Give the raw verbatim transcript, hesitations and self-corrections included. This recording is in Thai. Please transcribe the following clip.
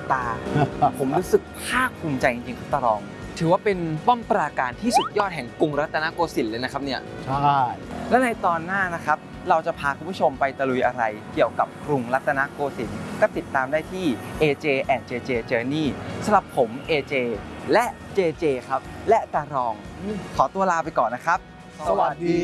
ตา ผมรู้สึกภาคภูมิใจจริงๆครับตารองถือว่าเป็นป้อมปราการที่สุดยอดแห่งกรุงรัตนโกสินทร์เลยนะครับเนี่ยใช่และในตอนหน้านะครับเราจะพาคุณผู้ชมไปตะลุยอะไรเกี่ยวกับกรุงรัตนโกสินทร์ก็ติดตามได้ที่ เอ เจ แอนด์ เจ เจ Journey สำหรับผม เอ เจ และ เจ เจ ครับและตารองขอตัวลาไปก่อนนะครับสวัสดี